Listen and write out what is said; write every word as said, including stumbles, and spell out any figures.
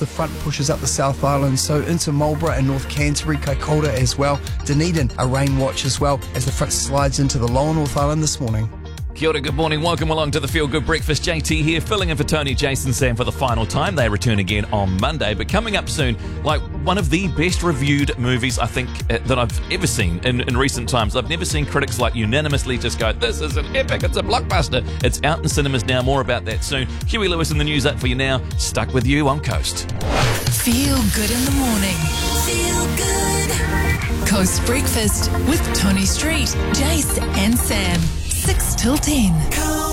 the front pushes up the South Island, so into Marlborough and North Canterbury, Kaikoura as well. Dunedin, a rain watch as well as the front slides into the lower North Island this morning. Kia ora, good morning. Welcome along to the Feel Good Breakfast. J T here, filling in for Tony, Jason, Sam for the final time. They return again on Monday. But coming up soon, like one of the best reviewed movies I think uh, that I've ever seen in, in recent times. I've never seen critics like unanimously just go, this is an epic, it's a blockbuster. It's out in cinemas now. More about that soon. Huey Lewis in the news up for you now. Stuck with you on Coast. Feel good in the morning. Feel good. Coast Breakfast with Tony Street, Jace and Sam. six till ten.